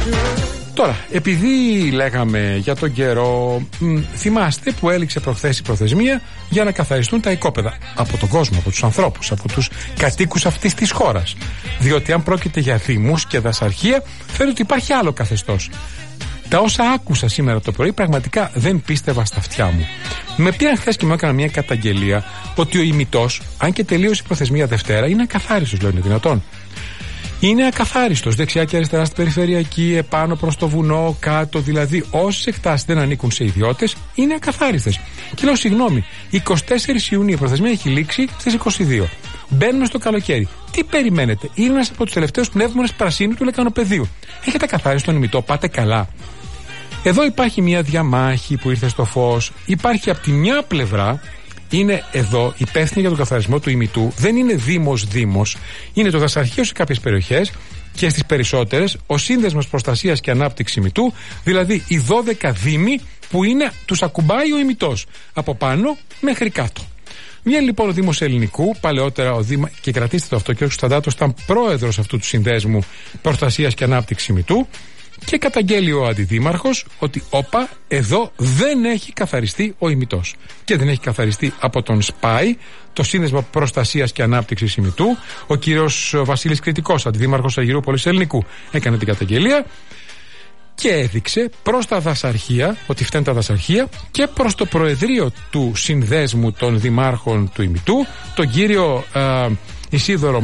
Τώρα, επειδή λέγαμε για τον καιρό, θυμάστε που έληξε προχθές η προθεσμία για να καθαριστούν τα οικόπεδα από τον κόσμο, από τους ανθρώπους, από τους κατοίκους αυτής της χώρας. Διότι αν πρόκειται για δήμους και δασαρχεία, φαίνεται ότι υπάρχει άλλο καθεστώς. Τα όσα άκουσα σήμερα το πρωί πραγματικά δεν πίστευα στα αυτιά μου. Με πήραν χθες και μου έκανα μια καταγγελία ότι ο ημιτός, αν και τελείωσε η προθεσμία Δευτέρα, είναι ακαθάριστος, λέω, είναι δυνατόν. Είναι ακαθάριστος δεξιά και αριστερά στην περιφερειακή, επάνω προς το βουνό, κάτω, δηλαδή όσες εκτάσεις δεν ανήκουν σε ιδιώτες είναι ακαθάριστες. Και λέω συγγνώμη, 24 Ιουνίου η προθεσμία έχει λήξει στις 22. Μπαίνουμε στο καλοκαίρι. Τι περιμένετε? Είναι ένας από τους τελευταίους πνεύμονες πρασίνου του λεκανοπεδίου. Έχετε ακαθάριστο τον ημιτό, πάτε καλά. Εδώ υπάρχει μια διαμάχη που ήρθε στο φως. Υπάρχει από τη μια πλευρά. Είναι εδώ υπεύθυνοι για τον καθαρισμό του ημιτού. Δεν είναι δήμος. Είναι το δασαρχείο σε κάποιες περιοχές και στις περισσότερες ο Σύνδεσμος Προστασίας και Ανάπτυξης Ημιτού, δηλαδή οι 12 δήμοι που είναι, τους ακουμπάει ο ημιτός από πάνω μέχρι κάτω. Βγαίνει λοιπόν ο Δήμος Ελληνικού, παλαιότερα και κρατήστε το αυτό, ο κ. Κωνσταντάτος ήταν πρόεδρος αυτού του Συνδέσμου Προστασίας και Ανάπτυξης Ημιτού. Και καταγγέλει ο αντιδήμαρχος ότι εδώ δεν έχει καθαριστεί ο ημιτός. Και δεν έχει καθαριστεί από τον ΣΠΑΙ, το Σύνδεσμο Προστασίας και Ανάπτυξης Ημιτού. Ο κύριος Βασίλης Κρητικός, αντιδήμαρχος Αργυρούπολης Ελληνικού, έκανε την καταγγελία και έδειξε προς τα δασαρχεία, ότι φταίνουν τα δασαρχεία, και προς το Προεδρείο του Συνδέσμου των Δημάρχων του Ημιτού, τον κύριο Ισίδωρο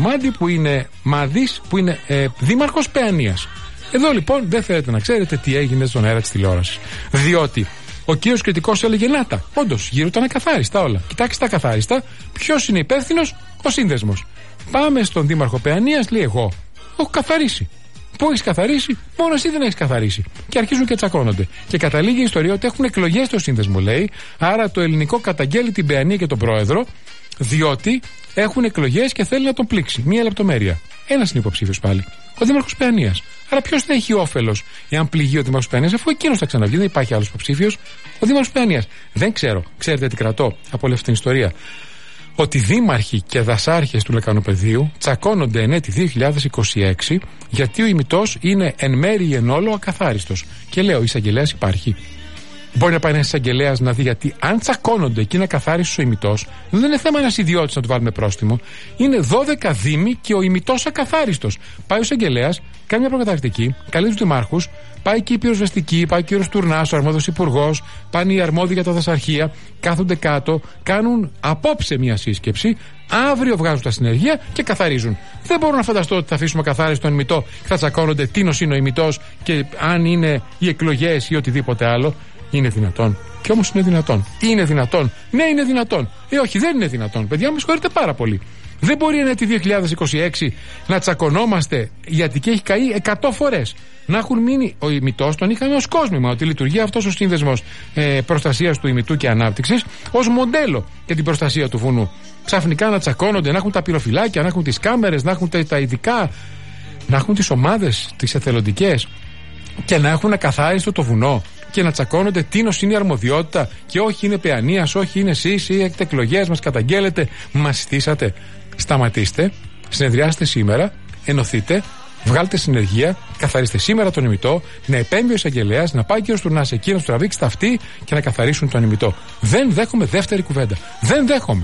Μάντης, που είναι δήμαρχος Παιανίας. Εδώ λοιπόν δεν θέλετε να ξέρετε τι έγινε στον αέρα της τηλεόρασης. Διότι ο κύριος Κρητικός έλεγε νάτα, όντως γύρω ήταν ακαθάριστα όλα. Κοιτάξτε τα ακαθάριστα, ποιος είναι υπεύθυνος? Ο Σύνδεσμος. Πάμε στον δήμαρχο Παιανίας, λέει εγώ έχω καθαρίσει. Πού έχεις καθαρίσει? Μόνο εσύ δεν έχεις καθαρίσει. Και αρχίζουν και τσακώνονται. Και καταλήγει η ιστορία ότι έχουν εκλογές στο Σύνδεσμο, λέει. Άρα το ελληνικό καταγγέλει την Παιανία και τον πρόεδρο, διότι έχουν εκλογές και θέλει να τον πλήξει. Μία λεπτομέρεια. Ένας είναι υποψήφιος πάλι. Ο δήμαρχος Παιανίας. Άρα ποιος θα έχει όφελος εάν πληγεί ο δήμαρχος Παιανίας, αφού εκείνος θα ξαναβγεί? Δεν υπάρχει άλλος υποψήφιος. Ο δήμαρχος Παιανίας. Δεν ξέρω. Ξέρετε τι κρατώ από όλη αυτή την ιστορία? Ότι δήμαρχοι και δασάρχες του λεκανοπεδίου τσακώνονται εν έτη 2026 γιατί ο ημιτός είναι εν μέρει ή εν όλο ακαθάριστος. Και λέω, εισαγγελέας υπάρχει? Μπορεί να πάει ένας εισαγγελέας να δει, γιατί αν τσακώνονται και είναι ακαθάριστος ο ημιτός, δεν είναι θέμα ένας ιδιώτης να του βάλουμε πρόστιμο. Είναι 12 δήμοι και ο ημιτός ακαθάριστος. Πάει ο εισαγγελέας, κάνει μια προκαταρκτική, καλεί τους δημάρχους, πάει και η πυροσβεστική, πάει και ο κύριος Τουρνάς, ο αρμόδιος υπουργός, πάνε οι αρμόδιοι για τα δασαρχεία, κάθονται κάτω, κάνουν απόψε μια σύσκεψη, αύριο βγάζουν τα συνεργεία και καθαρίζουν. Δεν μπορώ να φανταστώ ότι θα αφήσουμε καθάριστο τον ημιτό και θα τσακώνονται τίνος είναι ο ημιτός και αν είναι οι εκλογές ή οτιδήποτε άλλο. Είναι δυνατόν? Και όμως είναι δυνατόν. Είναι δυνατόν? Ναι, είναι δυνατόν. Όχι, δεν είναι δυνατόν. Παιδιά, με συγχωρείτε πάρα πολύ. Δεν μπορεί εν έτη 2026 να τσακωνόμαστε, γιατί και έχει καεί 100 φορές. Να έχουν μείνει ο ημιτός, τον είχαμε ως κόσμημα, ότι λειτουργεί αυτός ο Σύνδεσμος Προστασίας του Ημιτού και Ανάπτυξης ως μοντέλο για την προστασία του βουνού. Ξαφνικά να τσακώνονται, να έχουν τα πυροφυλάκια, να έχουν τις κάμερες, να έχουν τα ειδικά, να έχουν τις ομάδες, τις εθελοντικές και να έχουν ακαθάριστο το βουνό. Και να τσακώνονται τίνος είναι η αρμοδιότητα και όχι είναι Παιανίας, όχι είναι εσείς ή έχετε εκλογές, μας καταγγέλλετε, μας στήσατε. Σταματήστε, συνεδριάστε σήμερα, ενωθείτε, βγάλτε συνεργεία, καθαρίστε σήμερα τον ημιτό, να επέμβει ο εισαγγελέας, να πάει ο κύριος Τουρνάς εκεί να του τραβήξει τα αυτή και να καθαρίσουν τον ημιτό. Δεν δέχομαι δεύτερη κουβέντα. Δεν δέχομαι.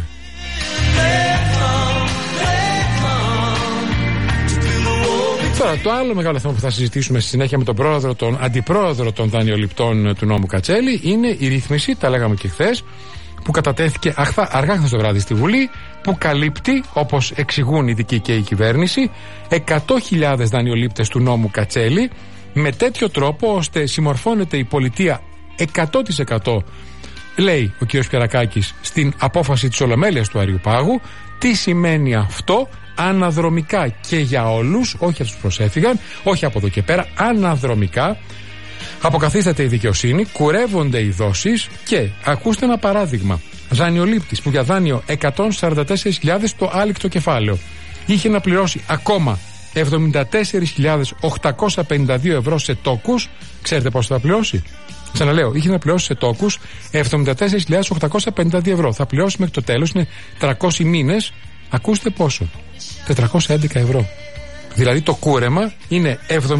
Τώρα, το άλλο μεγάλο θέμα που θα συζητήσουμε στη συνέχεια με τον αντιπρόεδρο των δανειοληπτών του νόμου Κατσέλη είναι η ρύθμιση, τα λέγαμε και χθες, που κατατέθηκε αργά χθες το βράδυ στη Βουλή, που καλύπτει, όπως εξηγούν οι ειδικοί και η κυβέρνηση, 100.000 δανειολήπτες του νόμου Κατσέλη, με τέτοιο τρόπο ώστε συμμορφώνεται η πολιτεία 100%, λέει ο κ. Πιερακάκης, στην απόφαση της Ολομέλειας του Αριουπάγου. Τι σημαίνει αυτό? Αναδρομικά και για όλους, όχι για τους προσέφυγαν, όχι από εδώ και πέρα, αναδρομικά αποκαθίσταται η δικαιοσύνη, κουρεύονται οι δόσεις και ακούστε ένα παράδειγμα. Δανειολήπτης που για δάνειο 144.000 το άλικτο κεφάλαιο είχε να πληρώσει ακόμα 74.852 ευρώ σε τόκους. Ξέρετε πόσο θα πληρώσει? Ξαναλέω, είχε να πληρώσει σε τόκους 74.852 ευρώ. Θα πληρώσει μέχρι το τέλος, είναι 300 μήνες. Ακούστε πόσο? 411 ευρώ. Δηλαδή το κούρεμα είναι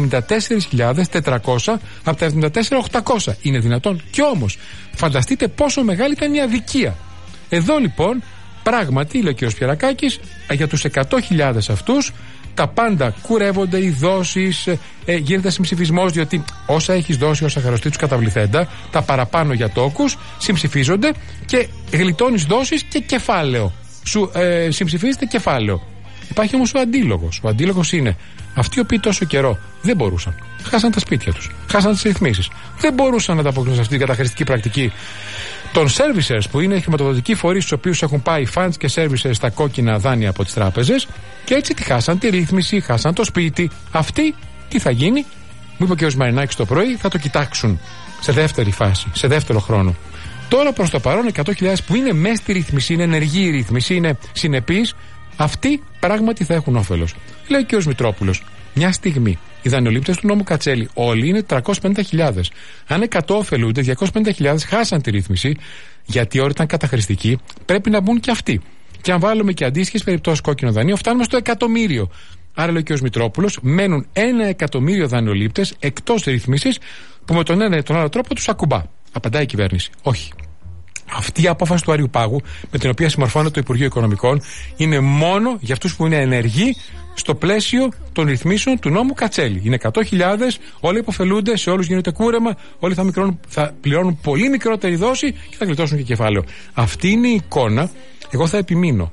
74.400 από τα 74.800. Είναι δυνατόν? Κι όμως φανταστείτε πόσο μεγάλη ήταν η αδικία. Εδώ λοιπόν πράγματι, λέει ο κ. Πιερακάκης, για τους 100.000 αυτούς τα πάντα κουρεύονται, οι δόσεις, γίνεται συμψηφισμός, διότι όσα έχεις δώσει, όσα χαρωστεί τους καταβληθέντα, τα παραπάνω για τόκους, συμψηφίζονται και γλιτώνεις δόσεις και κεφάλαιο. Σου συμψηφίζεται κεφάλαιο. Υπάρχει όμως ο αντίλογος. Ο αντίλογος είναι αυτοί οι οποίοι τόσο καιρό δεν μπορούσαν. Χάσαν τα σπίτια τους, χάσαν τις ρυθμίσεις. Δεν μπορούσαν να ανταποκριθούν σε αυτή την καταχρηστική πρακτική των servicers, που είναι οι χρηματοδοτικοί φορείς στους οποίους έχουν πάει funds και servicers στα κόκκινα δάνεια από τις τράπεζες, και έτσι τη χάσαν τη ρύθμιση, χάσαν το σπίτι. Αυτοί τι θα γίνει? Μου είπε ο κ. Μαρινάκης το πρωί, θα το κοιτάξουν σε δεύτερη φάση, σε δεύτερο χρόνο. Τώρα προς το παρόν 100.000 που είναι μέσα στη ρύθμιση, είναι ενεργή η ρύθμιση, είναι συνεπείς, αυτοί πράγματι θα έχουν όφελος. Λέει ο κ. Μητρόπουλος, μια στιγμή οι δανειολήπτες του νόμου Κατσέλη όλοι είναι 350.000. Αν 100 ωφελούνται, 250.000 χάσαν τη ρύθμιση, γιατί ώρα ήταν καταχρηστικοί, πρέπει να μπουν και αυτοί. Και αν βάλουμε και αντίστοιχες περιπτώσεις κόκκινο δανείο, φτάνουμε στο 1.000.000. Άρα, λέει ο κ. Μητρόπουλος, μένουν 1.000.000 δανειολήπτες εκτός ρύθμισης, που με τον ένα ή τον άλλο τρόπο τους ακουμπά. Απαντάει η κυβέρνηση. Όχι. Αυτή η απόφαση του Αριουπάγου, με την οποία συμμορφώνεται το Υπουργείο Οικονομικών, είναι μόνο για αυτούς που είναι ενεργοί στο πλαίσιο των ρυθμίσεων του νόμου Κατσέλη. Είναι 100.000, όλοι υποφελούνται, σε όλους γίνεται κούρεμα, όλοι θα πληρώνουν πολύ μικρότερη δόση και θα γλιτώσουν και κεφάλαιο. Αυτή είναι η εικόνα. Εγώ θα επιμείνω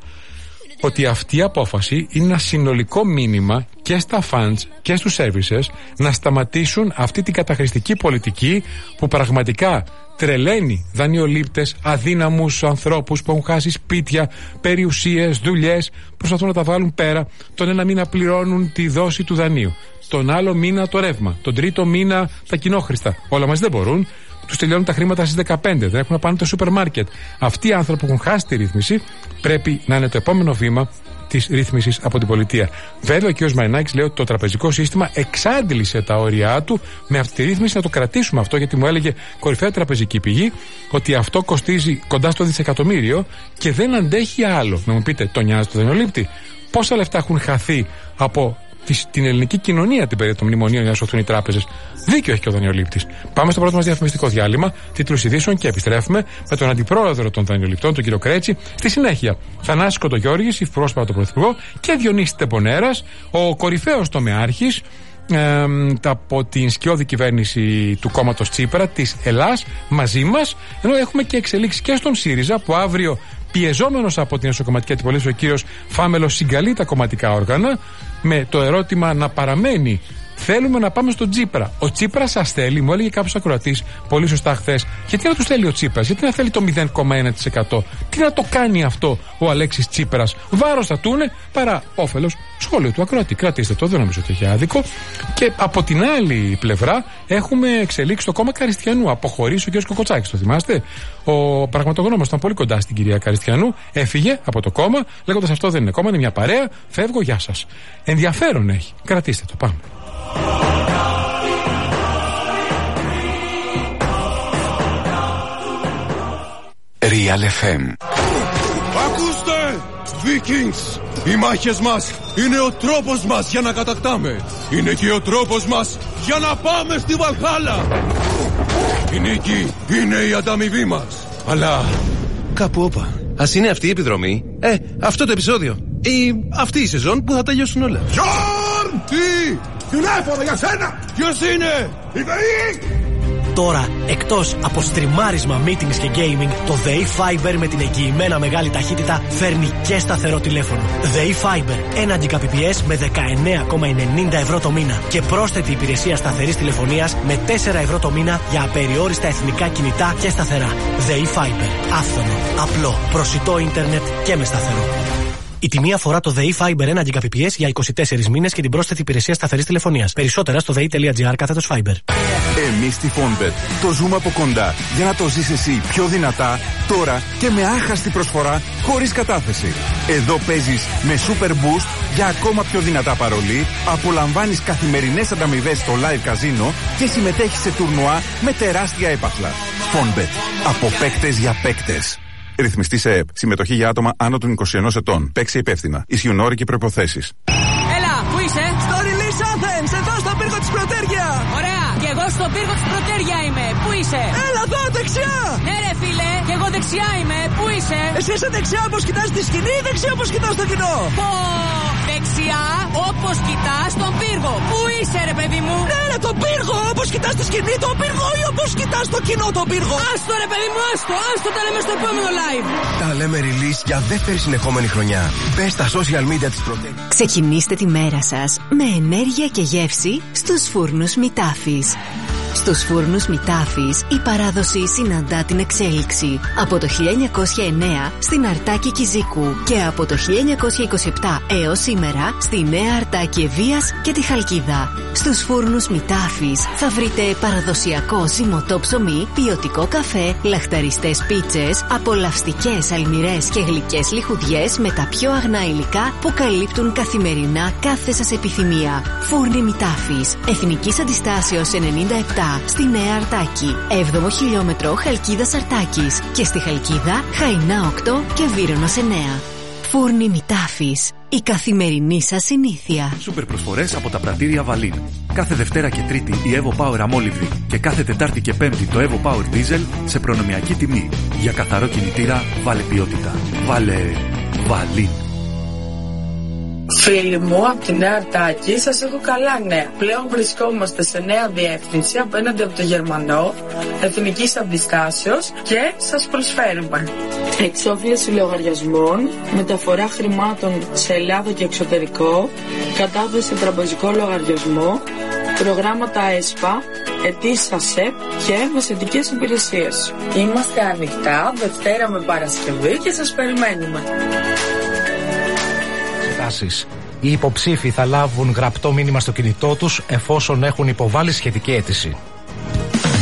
ότι αυτή η απόφαση είναι ένα συνολικό μήνυμα και στα funds και στους services να σταματήσουν αυτή την καταχρηστική πολιτική που πραγματικά τρελαίνει δανειολήπτες, αδύναμους ανθρώπους που έχουν χάσει σπίτια, περιουσίες, δουλειές, προσπαθούν να τα βάλουν πέρα. Τον ένα μήνα πληρώνουν τη δόση του δανείου, τον άλλο μήνα το ρεύμα, τον τρίτο μήνα τα κοινόχρηστα. Όλα μαζί δεν μπορούν. Τους τελειώνουν τα χρήματα στις 15, δεν έχουν να πάνε το σούπερ μάρκετ. Αυτοί οι άνθρωποι που έχουν χάσει τη ρύθμιση πρέπει να είναι το επόμενο βήμα της ρύθμισης από την πολιτεία. Βέβαια, ο κ. Μαρινάκης λέει ότι το τραπεζικό σύστημα εξάντλησε τα όρια του με αυτή τη ρύθμιση. Να το κρατήσουμε αυτό, γιατί μου έλεγε κορυφαία τραπεζική πηγή ότι αυτό κοστίζει κοντά στο δισεκατομμύριο και δεν αντέχει άλλο. Να μου πείτε, το νοιάζει το δανειολήπτη? Πόσα λεφτά έχουν χαθεί από την ελληνική κοινωνία την περίοδο των μνημονίων για να σωθούν οι τράπεζες? Δίκιο έχει και ο δανειολήπτης. Πάμε στο πρώτο μας διαφημιστικό διάλειμμα, τίτλους ειδήσεων, και επιστρέφουμε με τον αντιπρόεδρο των δανειοληπτών, τον κύριο Κρέτσι. Στη συνέχεια, Θανάσης Κοντογιώργης, υφυπρόσωπα του Πρωθυπουργό, και Διονύσης Τεμπονέρας, ο κορυφαίος τομεάρχης από την σκιώδη κυβέρνηση του κόμματος Τσίπρα της Ελλάς, μαζί μας, ενώ έχουμε και εξελίξεις και στον ΣΥΡΙΖΑ, που αύριο, πιεζόμενος από την εσωκομματική αντιπολίτευση, ο κύριος Φάμελος συγκαλεί τα κομματικά όργανα με το ερώτημα να παραμένει. Θέλουμε να πάμε στον Τσίπρα. Ο Τσίπρας σας θέλει, μου έλεγε κάποιος ακροατής πολύ σωστά χθες. Γιατί να τους θέλει ο Τσίπρας, γιατί να θέλει το 0,1%? Τι να το κάνει αυτό ο Αλέξης Τσίπρας? Βάρος θα τούνε παρά όφελος. Σχόλιο του ακροατή. Κρατήστε το, δεν νομίζω ότι έχει άδικο. Και από την άλλη πλευρά έχουμε εξελίξει το κόμμα Καριστιανού. Αποχωρήσει ο κ. Κοκοτσάκης, το θυμάστε? Ο πραγματογνώμος ήταν πολύ κοντά στην κυρία Καριστιανού. Έφυγε από το κόμμα, λέγοντας αυτό δεν είναι κόμμα, είναι μια παρέα. Φεύγω, γεια σας. Ενδιαφέρον έχει. Κρατήστε το, πάμε. Real FM. Ακούστε! Vikings! Οι μάχες μας είναι ο τρόπος μας για να κατακτάμε. Είναι και ο τρόπος μας για να πάμε στη Βαλχάλα. Η νίκη είναι η ανταμοιβή μας. Αλλά κάπου όπα. Ας είναι αυτή η επιδρομή, αυτό το επεισόδιο, ή αυτή η σεζόν που θα τελειώσουν όλα. Γιόρν! Τι! Τηλέφωνο για σένα! Ποιος είναι? Η ΔΕΗ! Τώρα, εκτός από στριμάρισμα, meetings και gaming, το ΔΕΗ Fiber με την εγγυημένα μεγάλη ταχύτητα φέρνει και σταθερό τηλέφωνο. ΔΕΗ Fiber, 1 Gbps με 19,90 ευρώ το μήνα και πρόσθετη υπηρεσία σταθερής τηλεφωνίας με 4 ευρώ το μήνα για απεριόριστα εθνικά κινητά και σταθερά. ΔΕΗ Fiber, άφθονο, απλό, προσιτό ίντερνετ και με σταθερό. Η τιμή αφορά το ΔΕΗ Fiber 1 Gbps για 24 μήνες και την πρόσθετη υπηρεσία σταθερής τηλεφωνίας. Περισσότερα στο dei.gr/Fiber. Εμείς στη Fonbet το ζούμε από κοντά για να το ζεις εσύ πιο δυνατά, τώρα και με άχαστη προσφορά, χωρίς κατάθεση. Εδώ παίζεις με Super Boost για ακόμα πιο δυνατά παρολί, απολαμβάνεις καθημερινές ανταμοιβές στο live καζίνο και συμμετέχεις σε τουρνουά με τεράστια έπαθλα. Fonbet. Από παίκτες για παίκτες. Ρυθμιστή σε ΕΕΠ. Συμμετοχή για άτομα άνω των 21 ετών. Παίξε υπεύθυνα. Ισχύουν όροι και προϋποθέσεις. Έλα, πού είσαι? Στο Athens, εδώ στο πύργο της Πρωτέρια. Ωραία, και εγώ στο πύργο της Πρωτέρια είμαι. Πού είσαι? Έλα εδώ, δεξιά. Ναι ρε φίλε, και εγώ δεξιά είμαι. Πού είσαι? Εσύ είσαι δεξιά όπως κοιτάς τη σκηνή ή δεξιά όπως κοιτάς το κοινό? Δεξιά όπως κοιτάς τον πύργο. Πού είσαι ρε παιδί μου? Ναι ρε, τον πύργο, όπως κοιτάς τη σκηνή τον πύργο ή όπως κοιτάς το κοινό τον πύργο? Άστο ρε παιδί μου, άστο, τα λέμε στο επόμενο live. Τα λέμε release για δεύτερη συνεχόμενη χρονιά. Μπες στα social media της Πρωτέρια. Ξεκινήστε τη μέρα σας με ενέργεια και γεύση στους φούρνους Μητάφης. Στους φούρνους Μητάφης η παράδοση συναντά την εξέλιξη. Από το 1909 στην Αρτάκη Κιζίκου και από το 1927 έως σήμερα στη Νέα Αρτάκη Ευβοίας και τη Χαλκίδα. Στους φούρνους Μητάφης θα βρείτε παραδοσιακό ζυμωτό ψωμί, ποιοτικό καφέ, λαχταριστές πίτσες, απολαυστικές αλμυρές και γλυκές λιχουδιές με τα πιο αγνά υλικά που καλύπτουν καθημερινά κάθε σας επιθυμία. Φούρνοι Μητάφης, Εθνικής Αντιστάσεως 97 στη Νέα Αρτάκη, 7ο χιλιόμετρο Χαλκίδας Αρτάκης και στη Χαλκίδα Χαϊνά 8 και Βύρωνος 9. Φούρνοι Μητάφης, η καθημερινή σας συνήθεια. Σούπερ προσφορές από τα πρατήρια Βαλίν. Κάθε Δευτέρα και Τρίτη η Evo Power αμόλυβδη και κάθε Τετάρτη και Πέμπτη το Evo Power Diesel σε προνομιακή τιμή. Για καθαρό κινητήρα βάλε ποιότητα. Βάλε Βαλίν. Φίλοι μου από τη Νέα Αρτάκη, σας έχω καλά νέα. Πλέον βρισκόμαστε σε νέα διεύθυνση απέναντι από το Γερμανό, Εθνικής Αντιστάσεως και σας προσφέρουμε εξόφληση λογαριασμών, μεταφορά χρημάτων σε Ελλάδα και εξωτερικό, κατάθεση σε τραπεζικό λογαριασμό, προγράμματα ΕΣΠΑ, αιτήσεις ΑΣΕΠ και μεσαιτικές υπηρεσίες. Είμαστε ανοιχτά Δευτέρα με Παρασκευή και σας περιμένουμε. Οι υποψήφοι θα λάβουν γραπτό μήνυμα στο κινητό τους εφόσον έχουν υποβάλει σχετική αίτηση.